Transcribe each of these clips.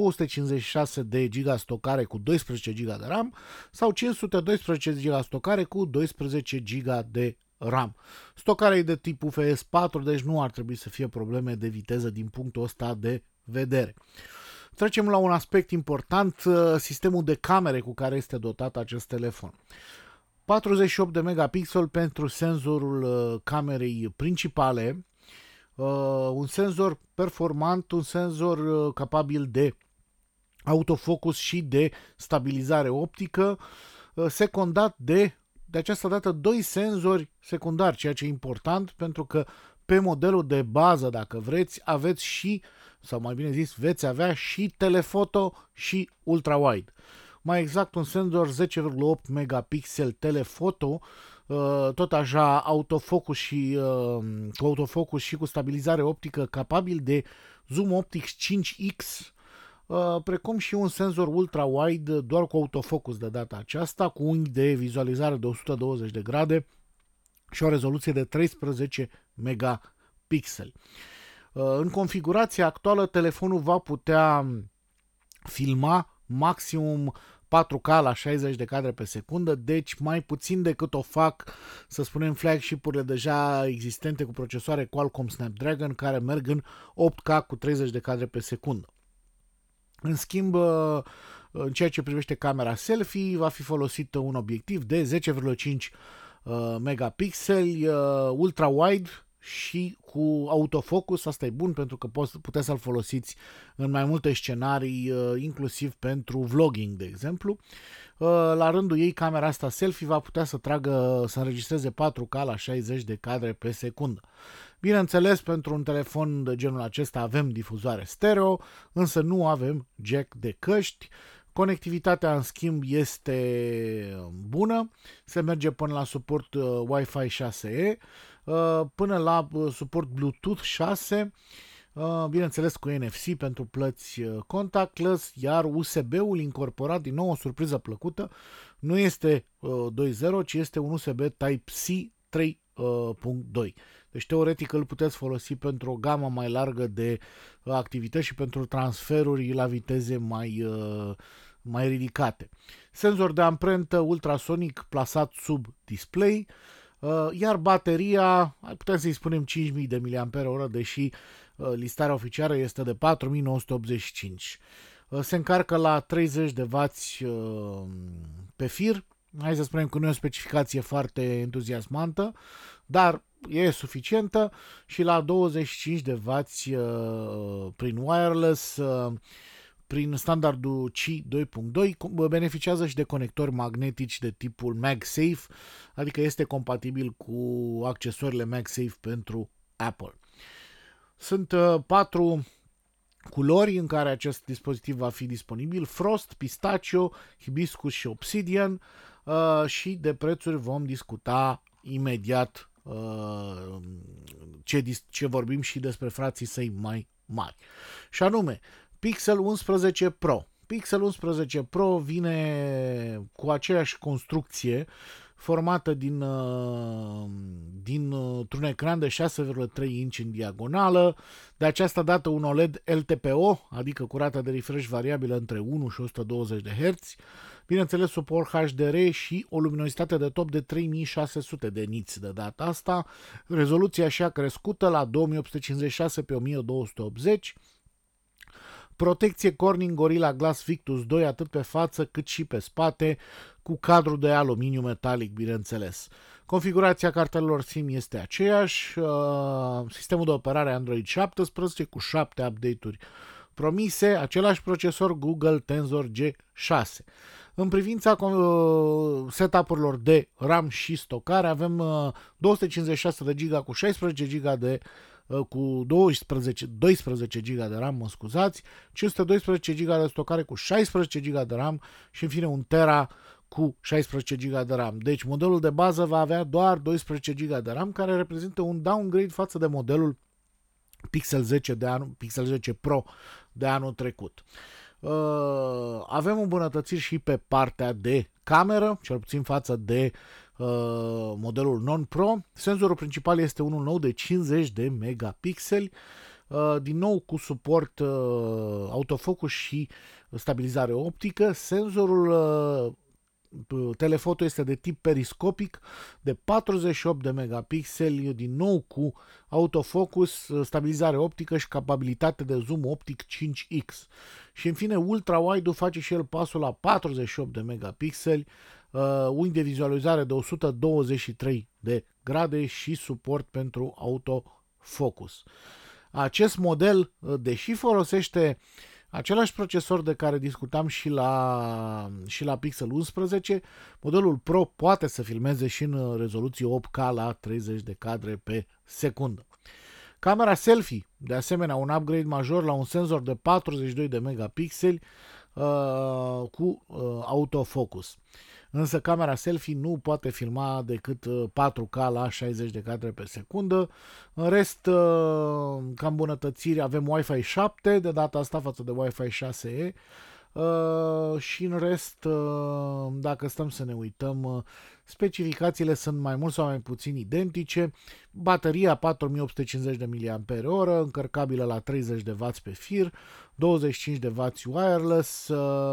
256 de giga stocare cu 12 giga de RAM sau 512 giga stocare cu 12 giga de RAM. Stocarea e de tip UFS 4, deci nu ar trebui să fie probleme de viteză din punctul ăsta de vedere. Trecem la un aspect important, sistemul de camere cu care este dotat acest telefon. 48 de megapixel pentru senzorul camerei principale, un senzor performant, un senzor capabil de autofocus și de stabilizare optică, secundat de această dată 2 senzori secundari, ceea ce e important pentru că pe modelul de bază, dacă vreți, aveți și, sau mai bine zis, veți avea și telefoto și ultra-wide. Mai exact un senzor 10,8 megapixel telefoto, tot așa autofocus și cu stabilizare optică capabil de zoom optic 5x, precum și un senzor ultra-wide doar cu autofocus de data aceasta, cu unghi de vizualizare de 120 de grade și o rezoluție de 13 megapixeli. În configurația actuală, telefonul va putea filma maximum 4K la 60 de cadre pe secundă, deci mai puțin decât o fac, să spunem, flagship-urile deja existente cu procesoare Qualcomm Snapdragon, care merg în 8K cu 30 de cadre pe secundă. În schimb, în ceea ce privește camera selfie, va fi folosită un obiectiv de 10,5 megapixeli, ultra-wide și cu autofocus. Asta e bun pentru că puteți să-l folosiți în mai multe scenarii, inclusiv pentru vlogging, de exemplu. La rândul ei, camera asta selfie va putea să înregistreze 4K la 60 de cadre pe secundă. Bineînțeles, pentru un telefon de genul acesta avem difuzoare stereo, însă nu avem jack de căști. Conectivitatea, în schimb, este bună, se merge până la suport Wi-Fi 6E, până la suport Bluetooth 6, bineînțeles cu NFC pentru plăți contactless, iar USB-ul incorporat, din nou o surpriză plăcută, nu este 2.0, ci este un USB Type-C 3.2. Deci, teoretic, îl puteți folosi pentru o gamă mai largă de activități și pentru transferuri la viteze mai ridicate. Senzor de amprentă ultrasonic plasat sub display, iar bateria, putem să-i spunem 5000 de mAh, deși listarea oficială este de 4985. Se încarcă la 30 de W pe fir. Hai să spunem că nu e o specificație foarte entuziasmantă, dar e suficientă, și la 25 de W prin wireless, prin standardul Qi 2.2, beneficiază și de conectori magnetici de tipul MagSafe, adică este compatibil cu accesorile MagSafe pentru Apple. Sunt 4 culori în care acest dispozitiv va fi disponibil: Frost, Pistachio, Hibiscus și Obsidian, și de prețuri vom discuta imediat, ce vorbim și despre frații săi mai mari. Și anume, Pixel 11 Pro. Pixel 11 Pro vine cu aceeași construcție, formată dintr-un ecran de 6,3 inch în diagonală, de această dată un OLED LTPO, adică cu rata de refresh variabilă între 1 și 120 de Hz, bineînțeles suport HDR și o luminositate de top de 3600 de nits de data asta, rezoluția și-a crescută la 2856 pe 1280, protecție Corning Gorilla Glass Victus 2 atât pe față cât și pe spate, cu cadru de aluminiu metalic, bineînțeles. Configurația cartelelor SIM este aceeași, sistemul de operare Android 17 cu 7 update-uri promise, același procesor Google Tensor G6. În privința setup-urilor de RAM și stocare, avem 256 de GB cu 16 GB cu 12 GB de RAM, mă scuzați, 512 GB de stocare cu 16 GB de RAM și în fine 1 TB cu 16 GB de RAM. Deci modelul de bază va avea doar 12 GB de RAM, care reprezintă un downgrade față de modelul Pixel 10 Pro de anul trecut. Avem îmbunătățiri și pe partea de cameră, cel puțin față de modelul non-Pro. Senzorul principal este unul nou de 50 de megapixeli. din nou cu suport autofocus și stabilizare optică. Senzorul telefoto este de tip periscopic de 48 de megapixeli, din nou cu autofocus, stabilizare optică și capabilitate de zoom optic 5x. Și în fine, ultra-wide-ul face și el pasul la 48 de megapixeli, unghi de vizualizare de 123 de grade și suport pentru autofocus. Acest model, deși folosește același procesor de care discutam și la Pixel 11, modelul Pro poate să filmeze și în rezoluție 8K la 30 de cadre pe secundă. Camera selfie, de asemenea un upgrade major la un senzor de 42 de megapixeli cu autofocus. Însă camera selfie nu poate filma decât 4K la 60 de cadre pe secundă. În rest, ca îmbunătățiri, avem Wi-Fi 7 de data asta față de Wi-Fi 6E. Și în rest, dacă stăm să ne uităm, specificațiile sunt mai mult sau mai puțin identice. Bateria 4850 de mAh, încărcabilă la 30 de W pe fir, 25 de W wireless.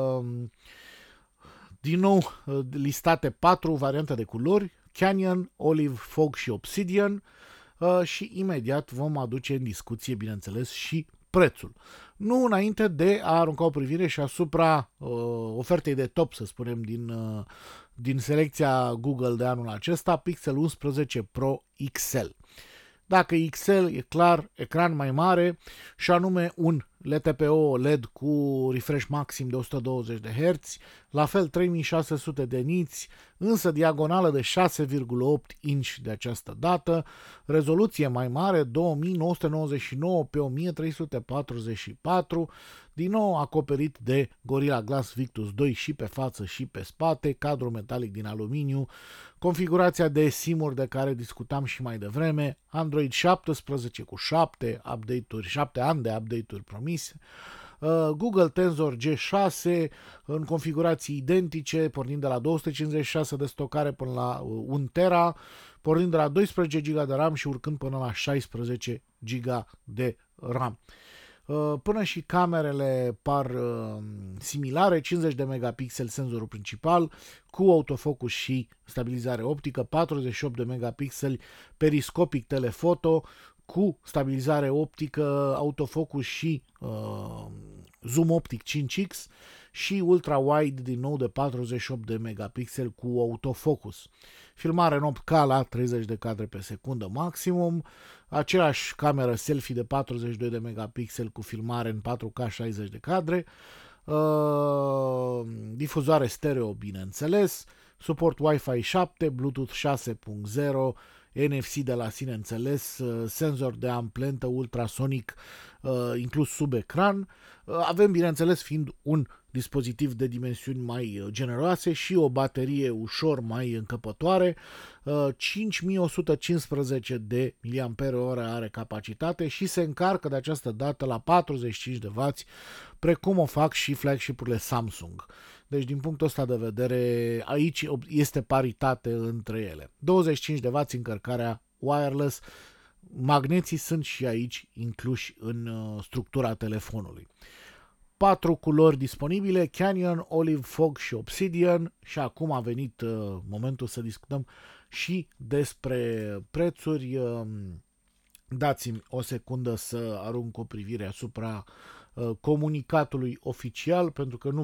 Din nou, listate 4 variante de culori: Canyon, Olive, Fog și Obsidian, și imediat vom aduce în discuție, bineînțeles, și prețul. Nu înainte de a arunca o privire și asupra ofertei de top, să spunem, din selecția Google de anul acesta, Pixel 11 Pro XL. Dacă XL, e clar, ecran mai mare, și anume un LTPO LED cu refresh maxim de 120 de Hz, la fel 3600 de niți, însă diagonală de 6,8 inch de această dată, rezoluție mai mare, 2999 pe 1344, din nou acoperit de Gorilla Glass Victus 2 și pe față și pe spate, cadru metalic din aluminiu, configurația de SIM-uri de care discutam și mai devreme, Android 17 cu 7 ani de update-uri promise, Google Tensor G6 în configurații identice, pornind de la 256 de stocare până la 1 tera, pornind de la 12 GB de RAM și urcând până la 16 GB de RAM. Până și camerele par similare, 50 de megapixeli senzorul principal, cu autofocus și stabilizare optică, 48 de megapixeli periscopic telefoto, cu stabilizare optică, autofocus și zoom optic 5x, și ultra-wide din nou de 48 de megapixeli cu autofocus. Filmare în 8K la 30 de cadre pe secundă maximum, aceeași cameră selfie de 42 de megapixeli cu filmare în 4K 60 de cadre, difuzoare stereo, bineînțeles, suport Wi-Fi 7, Bluetooth 6.0, NFC de la sine înțeles, senzor de amplentă ultrasonic inclus sub ecran. Avem, bineînțeles, fiind un dispozitiv de dimensiuni mai generoase, și o baterie ușor mai încăpătoare, 5115 de mAh are capacitate și se încarcă de această dată la 45 de W, precum o fac și flagship-urile Samsung. Deci, din punctul ăsta de vedere, aici este paritate între ele. 25 de W încărcarea wireless, magneții sunt și aici incluși în structura telefonului. 4 culori disponibile: Canyon, Olive, Fog și Obsidian. Și acum a venit momentul să discutăm și despre prețuri. Dați-mi o secundă să arunc o privire asupra comunicatului oficial, pentru că nu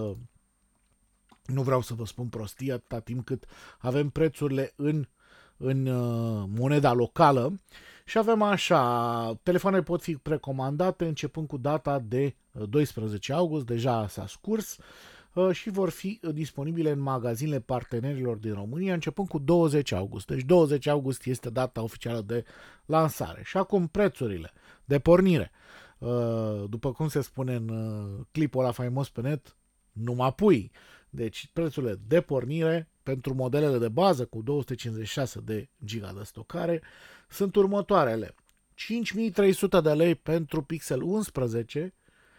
vreau să vă spun prostii atâta timp cât avem prețurile în moneda locală. Și avem așa: telefoanele pot fi precomandate începând cu data de 12 august, deja s-a scurs, și vor fi disponibile în magazinele partenerilor din România începând cu 20 august. Deci 20 august este data oficială de lansare. Și acum prețurile de pornire. După cum se spune în clipul ăla faimos pe net, numai pui. Deci prețurile de pornire pentru modelele de bază cu 256 de GB de stocare sunt următoarele: 5300 de lei pentru Pixel 11,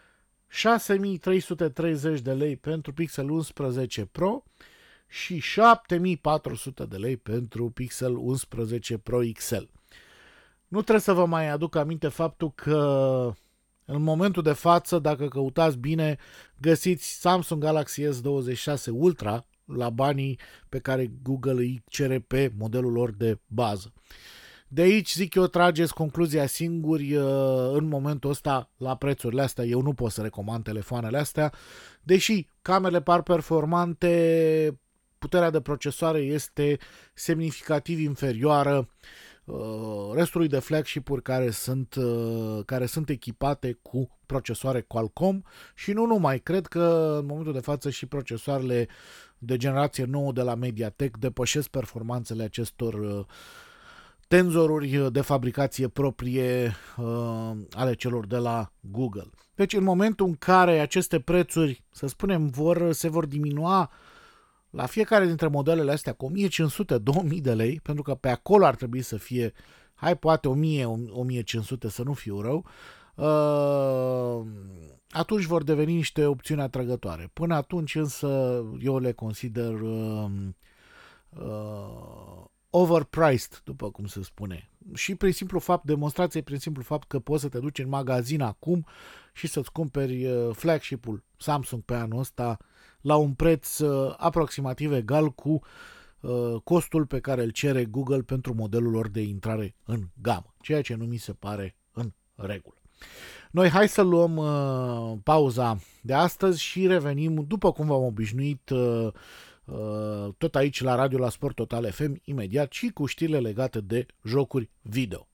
6330 de lei pentru Pixel 11 Pro și 7400 de lei pentru Pixel 11 Pro XL. Nu trebuie să vă mai aduc aminte faptul că în momentul de față, dacă căutați bine, găsiți Samsung Galaxy S26 Ultra la banii pe care Google îi cere pe modelul lor de bază. De aici, zic eu, trageți concluzia singuri. În momentul ăsta, la prețurile astea, eu nu pot să recomand telefoanele astea, deși camerele par performante, puterea de procesoare este semnificativ inferioară restului de flagship-uri care sunt echipate cu procesoare Qualcomm și nu numai, cred că în momentul de față și procesoarele de generație nouă de la MediaTek depășesc performanțele acestor tenzoruri de fabricație proprie ale celor de la Google. Deci în momentul în care aceste prețuri, să spunem, se vor diminua la fiecare dintre modelele astea cu 1500-2000 de lei, pentru că pe acolo ar trebui să fie, hai poate 1000-1500 să nu fiu rău, atunci vor deveni niște opțiuni atrăgătoare. Până atunci însă eu le consider overpriced, după cum se spune. Și prin simplu fapt, demonstrație prin simplu fapt că poți să te duci în magazin acum și să-ți cumperi flagship-ul Samsung pe anul ăsta la un preț aproximativ egal cu costul pe care îl cere Google pentru modelul lor de intrare în gamă, ceea ce nu mi se pare în regulă. Noi hai să luăm pauza de astăzi și revenim, după cum v-am obișnuit, tot aici la radio la Sport Total FM imediat și cu știrile legate de jocuri video.